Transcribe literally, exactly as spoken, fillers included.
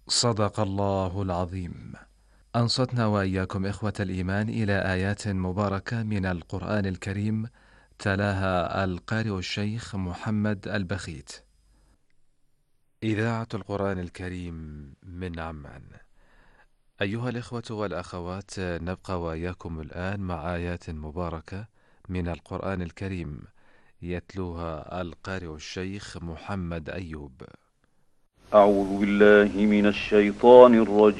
صدق الله العظيم. أنصتنا وإياكم إخوة الإيمان إلى آيات مباركة من القرآن الكريم، تلاها القارئ الشيخ محمد البخيت. إذاعة القرآن الكريم من عمان. أيها الإخوة والأخوات، نبقى وإياكم الآن مع آيات مباركة من القرآن الكريم يتلوها القارئ الشيخ محمد أيوب. أعوذ بالله من الشيطان الرجيم